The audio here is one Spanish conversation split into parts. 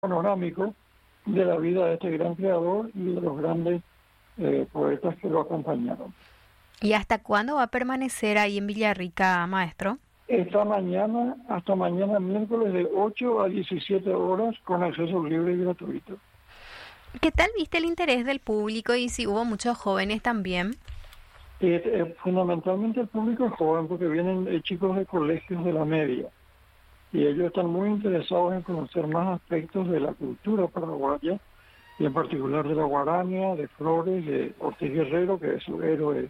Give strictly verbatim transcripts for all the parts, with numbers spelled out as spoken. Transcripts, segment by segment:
panorámico de la vida de este gran creador y de los grandes eh, poetas que lo acompañaron. ¿Y hasta cuándo va a permanecer ahí en Villarrica, maestro? Esta mañana, hasta mañana miércoles de ocho a diecisiete horas con acceso libre y gratuito. ¿Qué tal viste el interés del público y si hubo muchos jóvenes también? Eh, eh, fundamentalmente el público es joven porque vienen eh, chicos de colegios de la media y ellos están muy interesados en conocer más aspectos de la cultura paraguaya y en particular de la guaraña, de Flores, de Ortiz Guerrero, que es su héroe,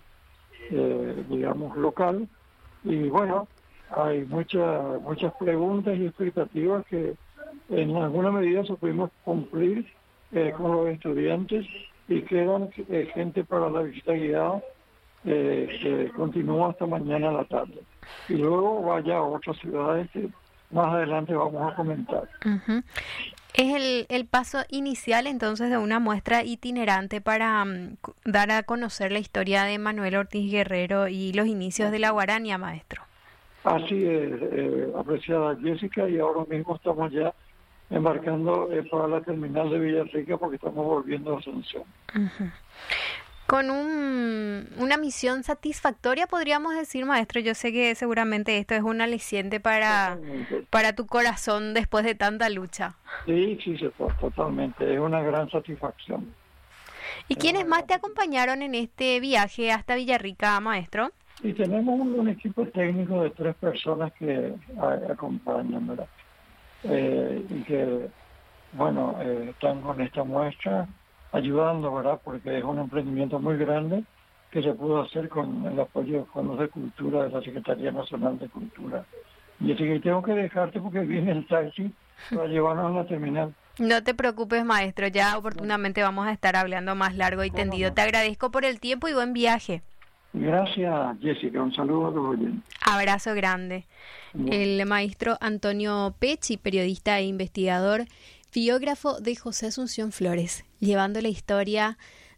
eh, digamos, local. Y bueno, hay muchas muchas preguntas y expectativas que en alguna medida se pudimos cumplir eh, con los estudiantes y quedan eh, gente para la visita guiada eh, que continúa hasta mañana a la tarde. Y luego vaya a otras ciudades que más adelante vamos a comentar. Uh-huh. Es el, el paso inicial entonces de una muestra itinerante para um, dar a conocer la historia de Manuel Ortiz Guerrero y los inicios de la guaraña, maestro. Así es, eh, apreciada Jessica, y ahora mismo estamos ya embarcando eh, para la terminal de Villarrica porque estamos volviendo a Asunción. Uh-huh. Con un, una misión satisfactoria, podríamos decir, maestro. Yo sé que seguramente esto es un aliciente para, para tu corazón después de tanta lucha. Sí, sí, se fue, totalmente. Es una gran satisfacción. ¿Y quiénes más te acompañaron en este viaje hasta Villarrica, maestro? Y tenemos un, un equipo técnico de tres personas que a, acompañan, ¿verdad? Eh, y que, bueno, eh, están con esta muestra ayudando, ¿verdad? Porque es un emprendimiento muy grande que se pudo hacer con el apoyo de fondos de cultura de la Secretaría Nacional de Cultura. Y así que tengo que dejarte porque viene el taxi para llevarnos a la terminal. No te preocupes, maestro, ya oportunamente vamos a estar hablando más largo y tendido. Te agradezco por el tiempo y buen viaje. Gracias, Jessica. Un saludo a los oyentes. Abrazo grande. Bueno. El maestro Antonio Pecci, periodista e investigador, biógrafo de José Asunción Flores, llevando la historia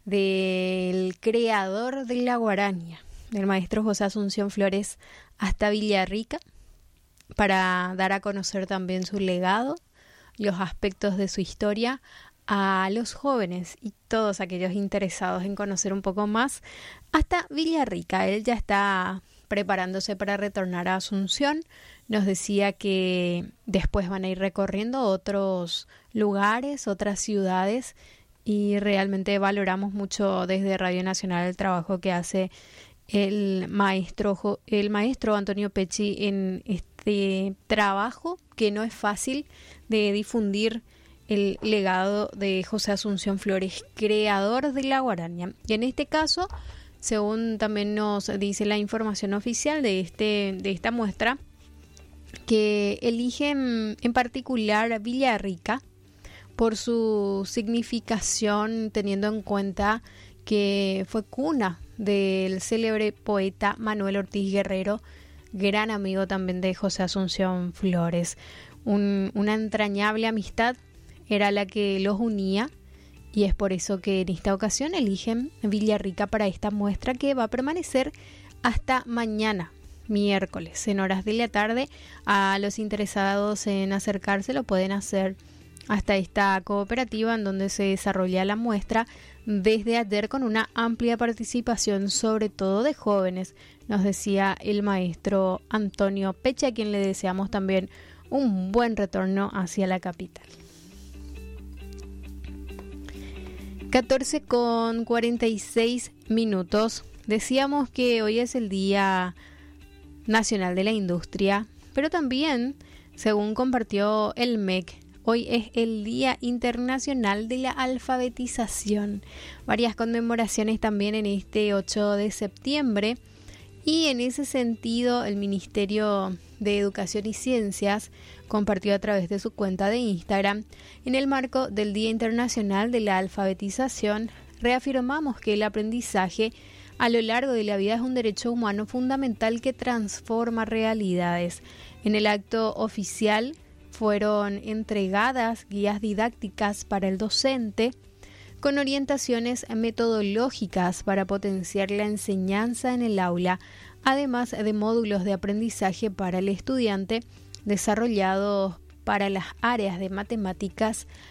del creador de la guaraña, del maestro José Asunción Flores, hasta Villarrica, para dar a conocer también su legado, los aspectos de su historia a los jóvenes y todos aquellos interesados en conocer un poco más, hasta Villarrica. Él ya está preparándose para retornar a Asunción. Nos decía que después van a ir recorriendo otros lugares, otras ciudades, y realmente valoramos mucho desde Radio Nacional el trabajo que hace el maestro, el maestro Antonio Pecci en este trabajo que no es fácil de difundir el legado de José Asunción Flores, creador de la guaraña. Y en este caso, según también nos dice la información oficial de este de esta muestra, que eligen en particular Villarrica por su significación, teniendo en cuenta que fue cuna del célebre poeta Manuel Ortiz Guerrero, gran amigo también de José Asunción Flores. Un, una entrañable amistad era la que los unía, y es por eso que en esta ocasión eligen Villarrica para esta muestra que va a permanecer hasta mañana, miércoles, en horas de la tarde. A los interesados en acercarse lo pueden hacer hasta esta cooperativa en donde se desarrolla la muestra desde ayer, con una amplia participación, sobre todo de jóvenes, nos decía el maestro Antonio Pecci, a quien le deseamos también un buen retorno hacia la capital. catorce con cuarenta y seis minutos. Decíamos que hoy es el Día Nacional de la Industria, pero también, según compartió el M E C, hoy es el Día Internacional de la Alfabetización. Varias conmemoraciones también en este ocho de septiembre. Y en ese sentido, el Ministerio de Educación y Ciencias compartió a través de su cuenta de Instagram: en el marco del Día Internacional de la Alfabetización, reafirmamos que el aprendizaje a lo largo de la vida es un derecho humano fundamental que transforma realidades. En el acto oficial fueron entregadas guías didácticas para el docente, con orientaciones metodológicas para potenciar la enseñanza en el aula, además de módulos de aprendizaje para el estudiante desarrollados para las áreas de matemáticas,